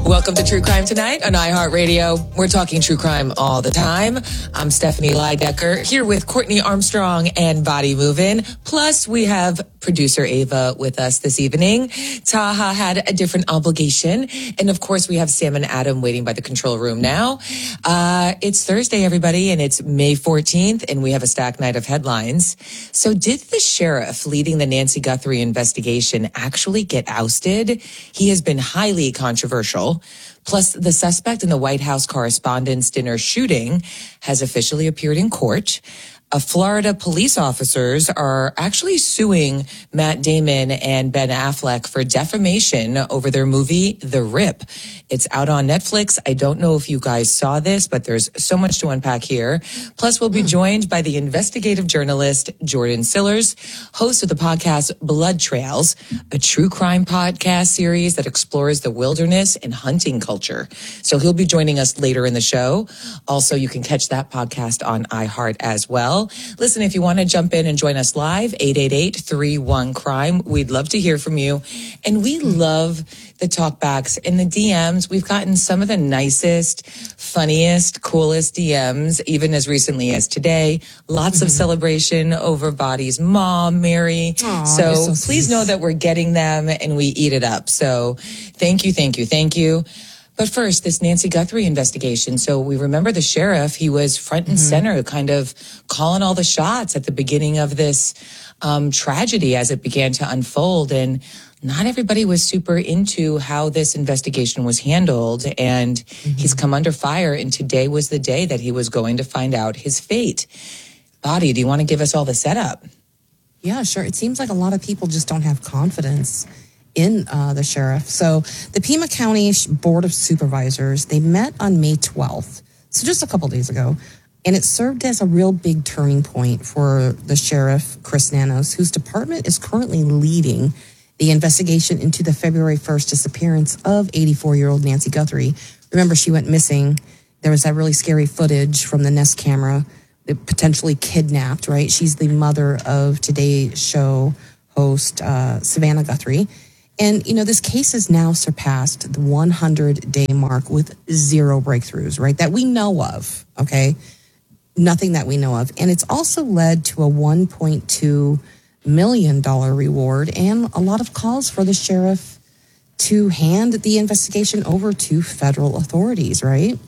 Welcome to True Crime Tonight on iHeartRadio. We're talking true crime all the time. I'm Stephanie Leidecker here with Courtney Armstrong and Body Movin'. Plus, we have producer Ava with us this evening. Taha had a different obligation. And of course, we have Sam and Adam waiting by the control room now. It's Thursday, everybody, and it's May 14th, and we have a stacked night of headlines. So did the sheriff leading the Nancy Guthrie investigation actually get ousted? He has been highly controversial. Plus, the suspect in the White House Correspondents' Dinner shooting has officially appeared in court. Florida police officers are actually suing Matt Damon and Ben Affleck for defamation over their movie, The Rip. It's out on Netflix. I don't know if you guys saw this, but there's so much to unpack here. Plus, we'll be joined by the investigative journalist, Jordan Sillers, host of the podcast Blood Trails, a true crime podcast series that explores the wilderness and hunting culture. So he'll be joining us later in the show. Also, you can catch that podcast on iHeart as well. Listen, if you want to jump in and join us live, 888-31-CRIME. We'd love to hear from you. And we love the talkbacks and the DMs. We've gotten some of the nicest, funniest, coolest DMs, even as recently as today. Lots of celebration over Body's mom, Mary. Aww, so please know that we're getting them and we eat it up. So thank you, thank you, thank you. But first, this Nancy Guthrie investigation. So we remember the sheriff, he was front and center, kind of calling all the shots at the beginning of this tragedy as it began to unfold. And not everybody was super into how this investigation was handled. And he's come under fire. And today was the day that he was going to find out his fate. Body, do you want to give us all the setup? Yeah, sure. It seems like a lot of people just don't have confidence in the sheriff. So the Pima County Board of Supervisors, they met on May 12th, so just a couple days ago, and it served as a real big turning point for the sheriff, Chris Nanos, whose department is currently leading the investigation into the February 1st disappearance of 84-year-old Nancy Guthrie. Remember, she went missing. There was that really scary footage from the Nest camera, potentially kidnapped, right? She's the mother of Today's Show host, Savannah Guthrie. And, you know, this case has now surpassed the 100-day mark with zero breakthroughs, right, that we know of, okay? Nothing that we know of. And it's also led to a $1.2 million reward and a lot of calls for the sheriff to hand the investigation over to federal authorities, right?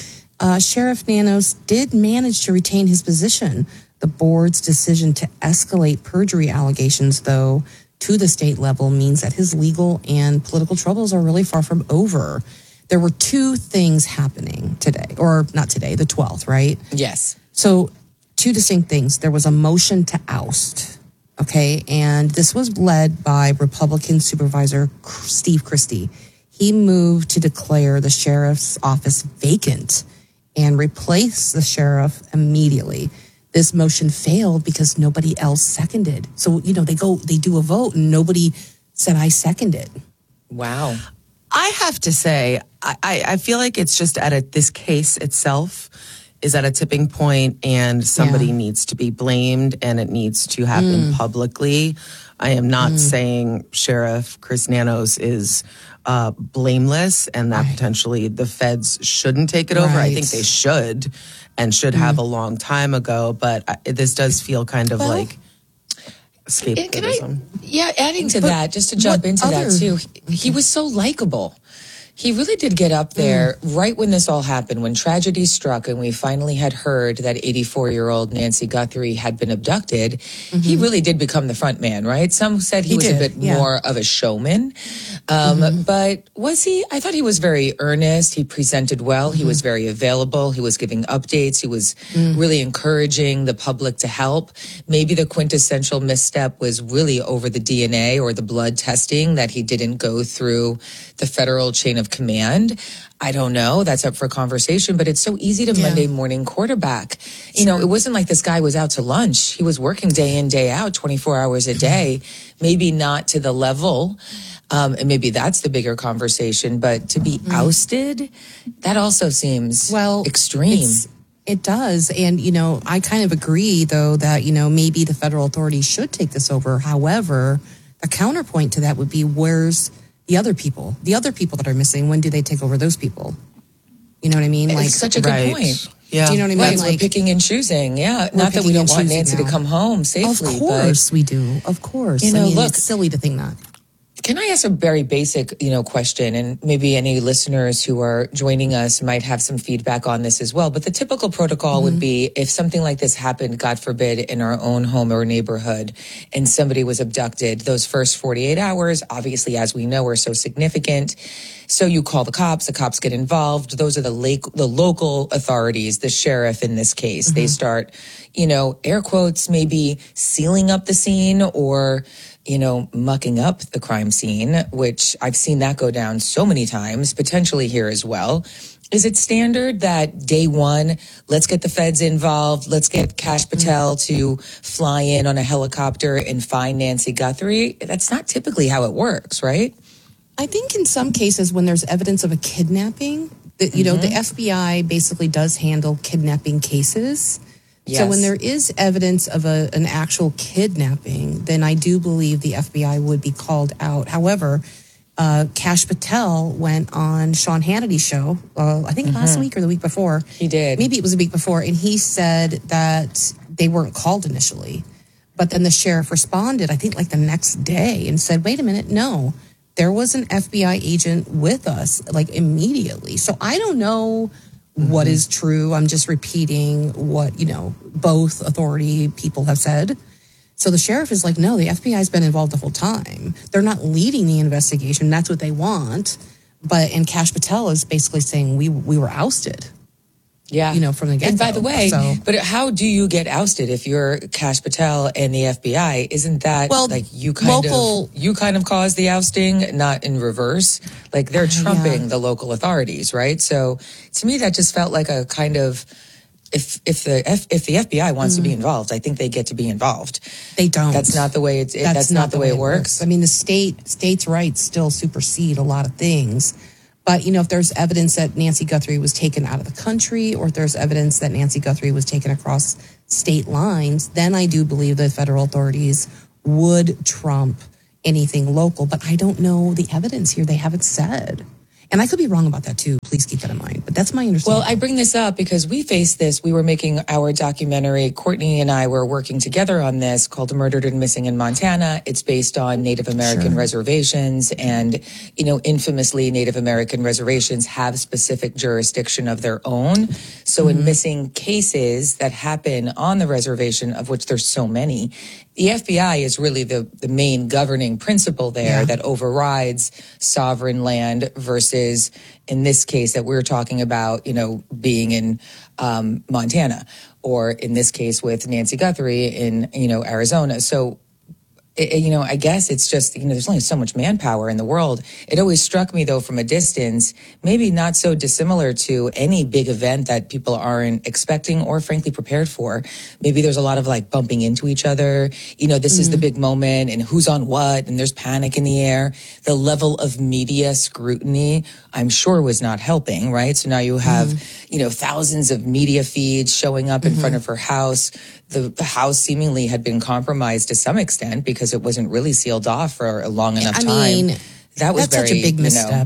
Sheriff Nanos did manage to retain his position. The board's decision to escalate perjury allegations, though, to the state level means that his legal and political troubles are really far from over. There were two things happening today, or not today, the 12th, right? Yes. So two distinct things. There was a motion to oust, okay? And this was led by Republican Supervisor Steve Christie. He moved to declare the sheriff's office vacant and replace the sheriff immediately. This motion failed because nobody else seconded. So, you know, they do a vote and nobody said, I second it. Wow. I have to say, I feel like it's just this case itself is at a tipping point and somebody needs to be blamed and it needs to happen publicly. I am not saying Sheriff Chris Nanos is blameless and that potentially the feds shouldn't take it over. I think they should and should have a long time ago. But this does feel kind of like scapegoatism. Adding to that, just to jump into that too, he was so likable. He really did get up there right when this all happened, when tragedy struck and we finally had heard that 84-year-old Nancy Guthrie had been abducted. He really did become the front man, right? Some said he was a bit more of a showman. But was he? I thought he was very earnest. He presented well. He was very available. He was giving updates. He was really encouraging the public to help. Maybe the quintessential misstep was really over the DNA or the blood testing, that he didn't go through the federal chain of command. I don't know. That's up for conversation, but it's so easy to Monday morning quarterback. You know, it wasn't like this guy was out to lunch. He was working day in, day out, 24 hours a day, maybe not to the level. And maybe that's the bigger conversation, but to be ousted, that also seems extreme. It does. And, you know, I kind of agree, though, that, you know, maybe the federal authorities should take this over. However, a counterpoint to that would be, where's the other people that are missing, when do they take over those people? You know what I mean? It's such a good point. Yeah. Do you know what I mean? Right, we're picking and choosing. Yeah, not that we don't want Nancy to come home safely. Of course we do. Of course. You know, look, it's silly to think that. Can I ask a very basic, question, and maybe any listeners who are joining us might have some feedback on this as well. But the typical protocol would be if something like this happened, God forbid, in our own home or neighborhood, and somebody was abducted, those first 48 hours, obviously, as we know, are so significant. So you call the cops get involved. Those are the local authorities, the sheriff in this case. They start, air quotes, maybe sealing up the scene or mucking up the crime scene, which I've seen that go down so many times, potentially here as well. Is it standard that day one, let's get the feds involved, let's get Kash Patel to fly in on a helicopter and find Nancy Guthrie? That's not typically how it works, right? I think in some cases when there's evidence of a kidnapping, the FBI basically does handle kidnapping cases. Yes. So when there is evidence of an actual kidnapping, then I do believe the FBI would be called out. However, Kash Patel went on Sean Hannity's show, I think last week or the week before. He did. Maybe it was the week before. And he said that they weren't called initially. But then the sheriff responded, I think like the next day, and said, wait a minute, no. There was an FBI agent with us, like immediately. So I don't know what is true. I'm just repeating what, both authority people have said. So the sheriff is like, no, the FBI's been involved the whole time. They're not leading the investigation. That's what they want. And Kash Patel is basically saying we were ousted. Yeah. From the get-go. And by the way, but how do you get ousted if you're Kash Patel and the FBI? Isn't that you kind of caused the ousting, not in reverse? Like they're trumping the local authorities, right? So to me, that just felt like a kind of, if the FBI wants to be involved, I think they get to be involved. They don't. That's not the way that's not the way it works. I mean, the state's rights still supersede a lot of things. But, if there's evidence that Nancy Guthrie was taken out of the country, or if there's evidence that Nancy Guthrie was taken across state lines, then I do believe the federal authorities would trump anything local. But I don't know the evidence here. They haven't said. And I could be wrong about that too. Please keep that in mind. But that's my understanding. Well, I bring this up because we faced this. We were making our documentary. Courtney and I were working together on this called Murdered and Missing in Montana. It's based on Native American reservations. And, infamously, Native American reservations have specific jurisdiction of their own. So in missing cases that happen on the reservation, of which there's so many, the FBI is really the main governing principle there that overrides sovereign land versus, in this case that we're talking about, being in Montana, or in this case with Nancy Guthrie in, Arizona. So, I guess it's just, there's only so much manpower in the world. It always struck me, though, from a distance, maybe not so dissimilar to any big event that people aren't expecting or frankly prepared for. Maybe there's a lot of bumping into each other. This is the big moment and who's on what, and there's panic in the air. The level of media scrutiny, I'm sure, was not helping, right? So now you have, thousands of media feeds showing up in front of her house. The house seemingly had been compromised to some extent because it wasn't really sealed off for a long enough time. I mean, that was that's such a big misstep.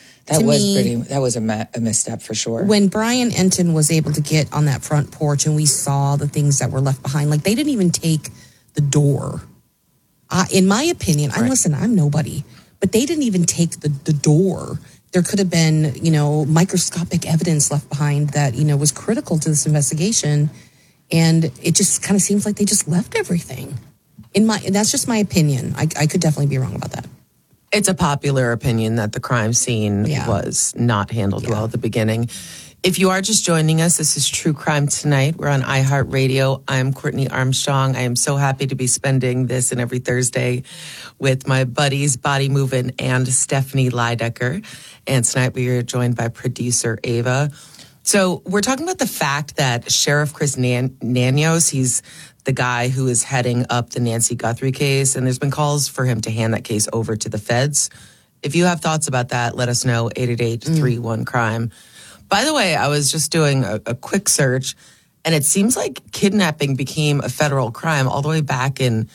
That was a misstep for sure. When Brian Enton was able to get on that front porch and we saw the things that were left behind, they didn't even take the door. In my opinion, I'm nobody, but they didn't even take the door. There could have been, microscopic evidence left behind that, was critical to this investigation. And it just kind of seems like they just left everything. That's just my opinion. I could definitely be wrong about that. It's a popular opinion that the crime scene was not handled well at the beginning. If you are just joining us, this is True Crime Tonight. We're on iHeartRadio. I'm Courtney Armstrong. I am so happy to be spending this and every Thursday with my buddies, Body Movin' and Stephanie Leidecker. And tonight we are joined by producer Ava. So we're talking about the fact that Sheriff Chris Nanos, he's the guy who is heading up the Nancy Guthrie case, and there's been calls for him to hand that case over to the feds. If you have thoughts about that, let us know, 888-31-CRIME. By the way, I was just doing a quick search, and it seems like kidnapping became a federal crime all the way back in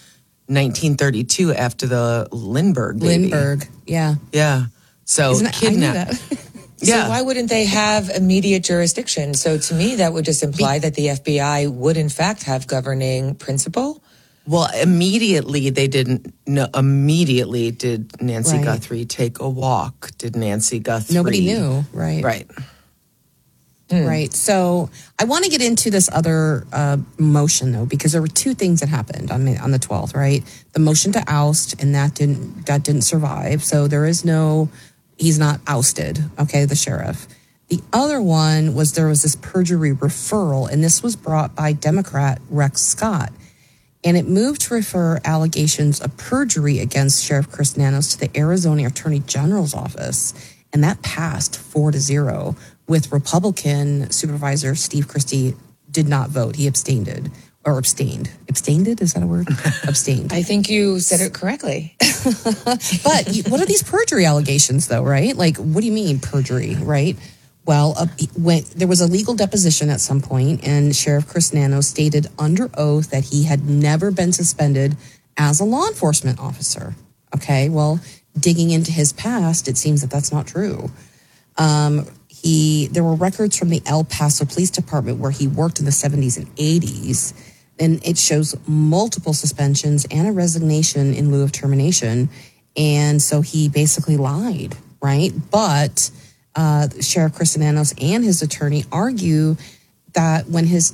1932 after the Lindbergh baby. Lindbergh, yeah. Yeah. So I knew kidnapped. that. Yeah. So why wouldn't they have immediate jurisdiction? So to me, that would just imply that the FBI would in fact have governing principle. Well, immediately they didn't. No, immediately did Nancy Right. Guthrie take a walk? Did Nancy Guthrie? Nobody knew, right? Right. Right. So I want to get into this other motion though, because there were two things that happened on the 12th, right? The motion to oust, and that didn't survive. So he's not ousted. Okay, the sheriff. The other one was there was this perjury referral, and this was brought by Democrat Rex Scott. And it moved to refer allegations of perjury against Sheriff Chris Nanos to the Arizona Attorney General's office. And that passed 4-0 with Republican Supervisor Steve Christie did not vote. He abstained. Abstained? Is that a word? Abstained. I think you said it correctly. But what are these perjury allegations, though, right? Like, what do you mean perjury, right? Well, there was a legal deposition at some point, and Sheriff Chris Nanos stated under oath that he had never been suspended as a law enforcement officer. Okay, well, digging into his past, it seems that that's not true. There were records from the El Paso Police Department where he worked in the 70s and 80s, and it shows multiple suspensions and a resignation in lieu of termination. And so he basically lied, right? But Sheriff Chris Nanos and his attorney argue that when he was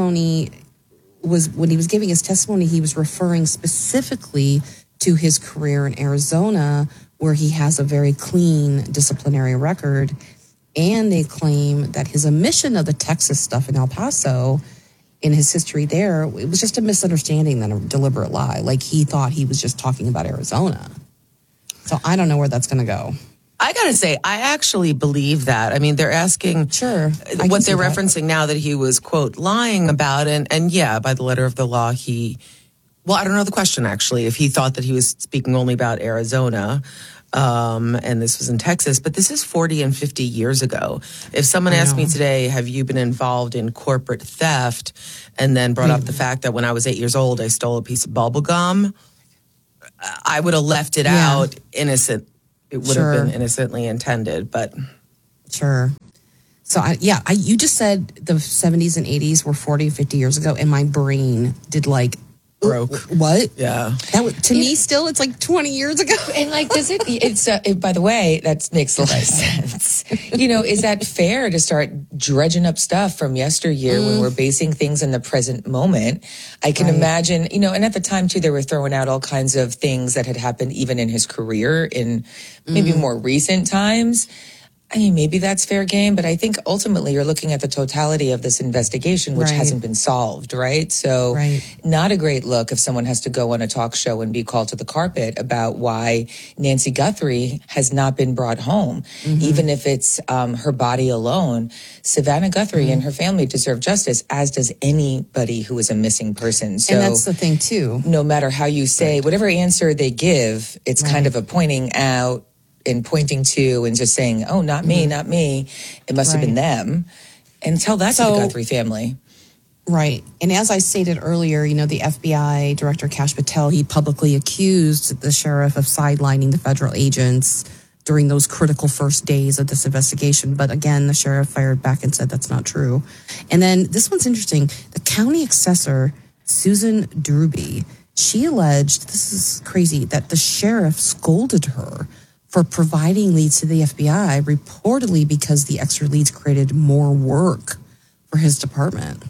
giving his testimony, he was referring specifically to his career in Arizona, where he has a very clean disciplinary record. And they claim that his omission of the Texas stuff in El Paso, in his history there, it was just a misunderstanding than a deliberate lie. Like he thought he was just talking about Arizona. So I don't know where that's going to go. I gotta say, I actually believe that. I mean, they're asking Sure. what they're referencing now that he was, quote, lying about. And yeah, by the letter of the law, I don't know the question actually, if he thought that he was speaking only about Arizona. And this was in Texas, but this is 40 and 50 years ago. If someone asked me today, have you been involved in corporate theft, and then brought up the fact that when I was 8 years old, I stole a piece of bubble gum, I would have left it out innocent. It would have been innocently intended, but. Sure. So, you just said the 70s and 80s were 40 and 50 years ago, and my brain did like, broke. What? Yeah. To me, still, it's like 20 years ago. And like, by the way, that makes a lot of sense. Is that fair to start dredging up stuff from yesteryear when we're basing things in the present moment? I can imagine, and at the time too, they were throwing out all kinds of things that had happened even in his career in maybe more recent times. I mean, maybe that's fair game, but I think ultimately you're looking at the totality of this investigation, which hasn't been solved, right? So not a great look if someone has to go on a talk show and be called to the carpet about why Nancy Guthrie has not been brought home, even if it's her body alone. Savannah Guthrie and her family deserve justice, as does anybody who is a missing person. So, and that's the thing, too. No matter how you say, whatever answer they give, it's kind of a pointing out and pointing to and just saying, oh, not me, not me. It must have been them. And tell that to the Guthrie family. Right. And as I stated earlier, the FBI Director Kash Patel, he publicly accused the sheriff of sidelining the federal agents during those critical first days of this investigation. But again, the sheriff fired back and said that's not true. And then this one's interesting. The county assessor, Susan Druby, she alleged, this is crazy, that the sheriff scolded her for providing leads to the FBI, reportedly because the extra leads created more work for his department.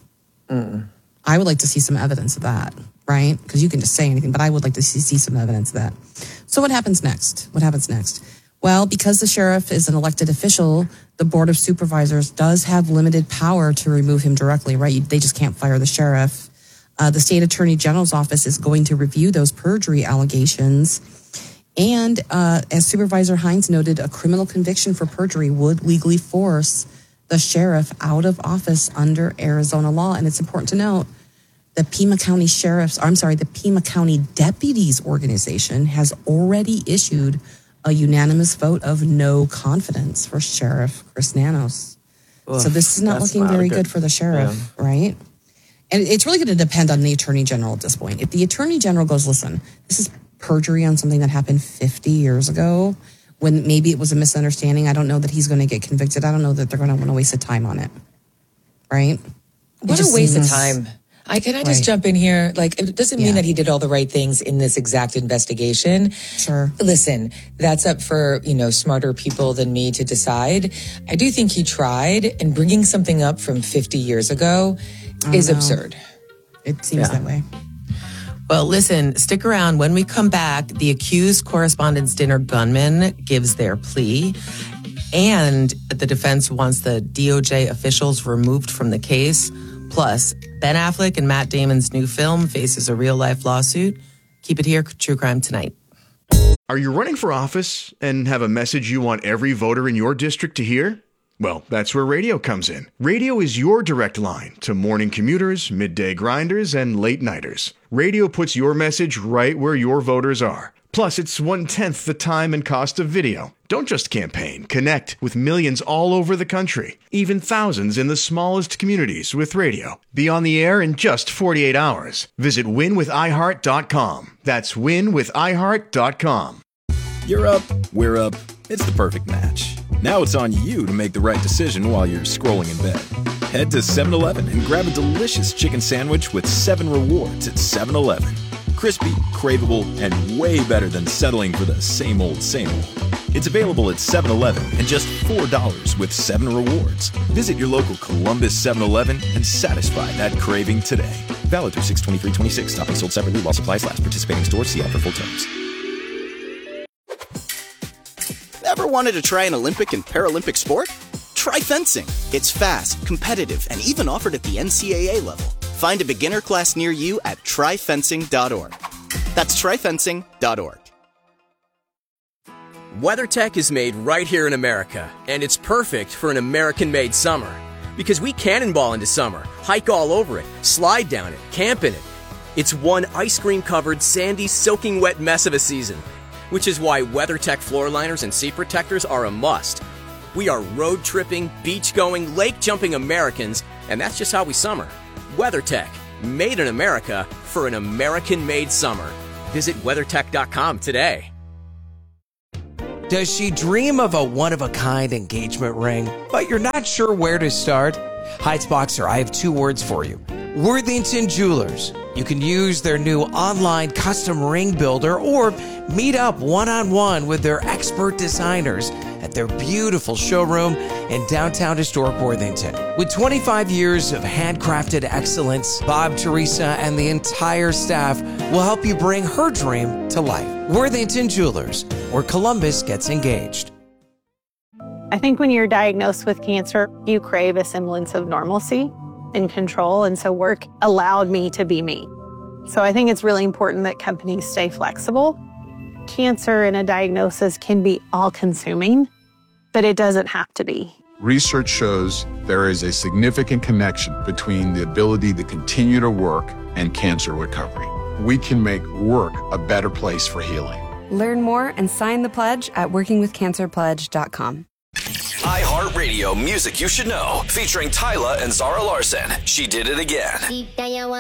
I would like to see some evidence of that, right? Because you can just say anything, but I would like to see some evidence of that. So what happens next? Well, because the sheriff is an elected official, the Board of Supervisors does have limited power to remove him directly, right? They just can't fire the sheriff. The state attorney general's office is going to review those perjury allegations. And as Supervisor Hines noted, a criminal conviction for perjury would legally force the sheriff out of office under Arizona law. And it's important to note the Pima County Deputies Organization has already issued a unanimous vote of no confidence for Sheriff Chris Nanos. So this is not looking very good for the sheriff, right? And it's really going to depend on the Attorney General at this point. If the Attorney General goes, listen, this is perjury on something that happened 50 years ago, when maybe it was a misunderstanding, I don't know that he's going to get convicted. I don't know that they're going to want to waste the time on it. Right? What a waste of time. Can I just jump in here? Like, it doesn't mean that he did all the right things in this exact investigation. Sure. Listen, that's up for, smarter people than me to decide. I do think he tried, and bringing something up from 50 years ago is absurd. It seems that way. Well, listen, stick around. When we come back, the accused Correspondents' Dinner gunman gives their plea, and the defense wants the DOJ officials removed from the case. Plus, Ben Affleck and Matt Damon's new film faces a real-life lawsuit. Keep it here, True Crime Tonight. Are you running for office and have a message you want every voter in your district to hear? Well, that's where radio comes in. Radio is your direct line to morning commuters, midday grinders, and late nighters. Radio puts your message right where your voters are. Plus, it's 1/10 the time and cost of video. Don't just campaign. Connect with millions all over the country, even thousands in the smallest communities with radio. Be on the air in just 48 hours. Visit winwithiheart.com. That's winwithiheart.com. You're up, we're up. It's the perfect match. Now it's on you to make the right decision while you're scrolling in bed. Head to 7-Eleven and grab a delicious chicken sandwich with 7 rewards at 7-Eleven. Crispy, craveable, and way better than settling for the same old, same old. It's available at 7-Eleven and just $4 with 7 rewards. Visit your local Columbus 7-Eleven and satisfy that craving today. Valid through 6/23/26. Stopping sold separately while supplies last. Participating stores. See ad for full terms. Ever wanted to try an Olympic and Paralympic sport? Try fencing. It's fast, competitive, and even offered at the NCAA level. Find a beginner class near you at tryfencing.org. That's tryfencing.org. WeatherTech is made right here in America, and it's perfect for an American-made summer. Because we cannonball into summer, hike all over it, slide down it, camp in it. It's one ice cream-covered, sandy, soaking wet mess of a season, which is why WeatherTech floor liners and seat protectors are a must. We are road-tripping, beach-going, lake-jumping Americans, and that's just how we summer. WeatherTech, made in America for an American-made summer. Visit WeatherTech.com today. Does she dream of a one-of-a-kind engagement ring, but you're not sure where to start? Heights Boxer, I have 2 words for you. Worthington Jewelers. You can use their new online custom ring builder or meet up one-on-one with their expert designers at their beautiful showroom in downtown historic Worthington. With 25 years of handcrafted excellence, Bob, Teresa, and the entire staff will help you bring her dream to life. Worthington Jewelers, where Columbus gets engaged. I think when you're diagnosed with cancer, you crave a semblance of normalcy and control, and so work allowed me to be me. So I think it's really important that companies stay flexible. Cancer and a diagnosis can be all-consuming, but it doesn't have to be. Research shows there is a significant connection between the ability to continue to work and cancer recovery. We can make work a better place for healing. Learn more and sign the pledge at workingwithcancerpledge.com. iHeartRadio Music You Should Know, featuring Tyla and Zara Larson. She Did It Again.